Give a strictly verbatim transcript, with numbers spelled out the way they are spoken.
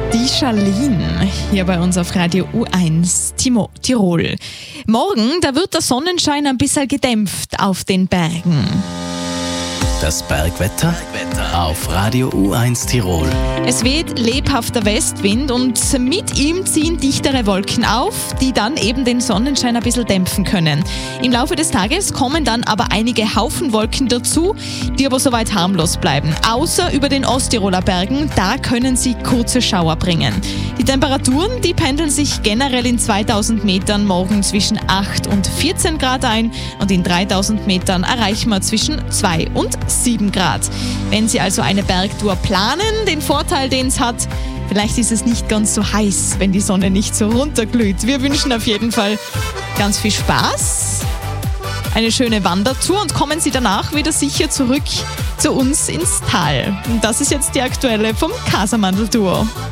Die Charlene hier bei uns auf Radio U eins Timo, Tirol. Morgen, da wird der Sonnenschein ein bisschen gedämpft auf den Bergen. Das Bergwetter auf Radio U eins Tirol. Es weht lebhafter Westwind und mit ihm ziehen dichtere Wolken auf, die dann eben den Sonnenschein ein bisschen dämpfen können. Im Laufe des Tages kommen dann aber einige Haufenwolken dazu, die aber soweit harmlos bleiben. Außer über den Osttiroler Bergen, da können sie kurze Schauer bringen. Die Temperaturen, die pendeln sich generell in zweitausend Metern morgen zwischen acht und vierzehn Grad ein und in dreitausend Metern erreichen wir zwischen zwei und sieben Grad. Wenn Sie also eine Bergtour planen, den Vorteil, den es hat, vielleicht ist es nicht ganz so heiß, wenn die Sonne nicht so runterglüht. Wir wünschen auf jeden Fall ganz viel Spaß, eine schöne Wandertour und kommen Sie danach wieder sicher zurück zu uns ins Tal. Und das ist jetzt die aktuelle vom Casamandl-Duo.